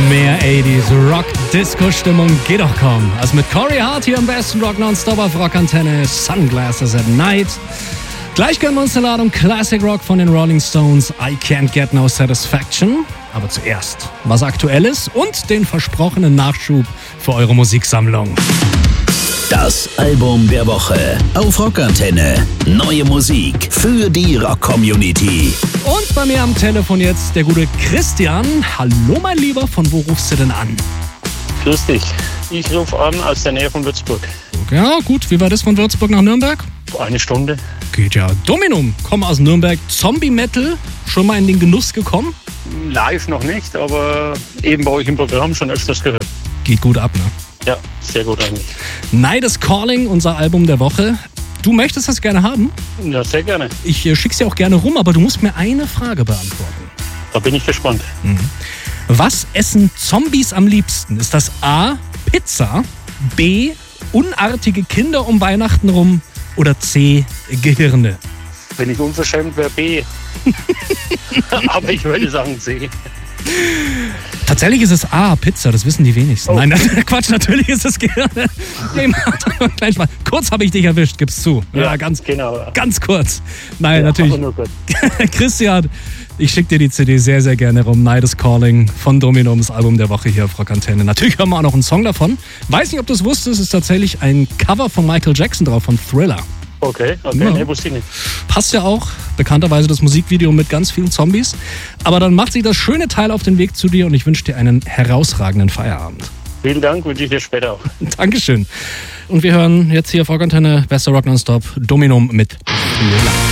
Mehr 80s Rock-Disco-Stimmung geht doch kaum. Also mit Corey Hart hier am besten Rock Nonstop auf Rockantenne, Sunglasses at Night. Gleich gönnen wir uns eine Ladung Classic Rock von den Rolling Stones, I Can't Get No Satisfaction. Aber zuerst was Aktuelles und den versprochenen Nachschub für eure Musiksammlung. Das Album der Woche auf Rockantenne. Neue Musik für die Rock-Community. Und bei mir am Telefon jetzt der gute Christian. Hallo mein Lieber, von wo rufst du denn an? Grüß dich. Ich rufe an aus der Nähe von Würzburg. Ja gut, wie war das von Würzburg nach Nürnberg? Eine Stunde. Geht ja. Dominum, komm aus Nürnberg. Zombie-Metal, schon mal in den Genuss gekommen? Live noch nicht, aber eben bei euch im Programm schon öfters gehört. Geht gut ab, ne? Ja, sehr gut eigentlich. Night is Calling, unser Album der Woche. Du möchtest das gerne haben? Ja, sehr gerne. Ich schick's dir auch gerne rum, aber du musst mir eine Frage beantworten. Da bin ich gespannt. Was essen Zombies am liebsten? Ist das A, Pizza, B, unartige Kinder um Weihnachten rum oder C, Gehirne? Wenn ich unverschämt wäre, B. Aber ich würde sagen C. Tatsächlich ist es A, Pizza, das wissen die wenigsten. Oh. Nein, Quatsch, natürlich ist es Gehirne. Nee, gleich mal. Kurz habe ich dich erwischt, gib's zu. Ja, ganz kurz. Nein, ja, natürlich. Nur kurz. Christian, ich schicke dir die CD sehr, sehr gerne rum. Night is Calling von Dominums Album der Woche hier auf Rockantenne. Natürlich hören wir auch noch einen Song davon. Weiß nicht, ob du es wusstest, ist tatsächlich ein Cover von Michael Jackson drauf, von Thriller. Okay, ja. Nee, wusste ich nicht. Passt ja auch, bekannterweise das Musikvideo mit ganz vielen Zombies. Aber dann macht sich das schöne Teil auf den Weg zu dir und ich wünsche dir einen herausragenden Feierabend. Vielen Dank, wünsche ich dir später auch. Dankeschön. Und wir hören jetzt hier auf Rockantenne, bester Rock Nonstop, Dominum mit Thriller.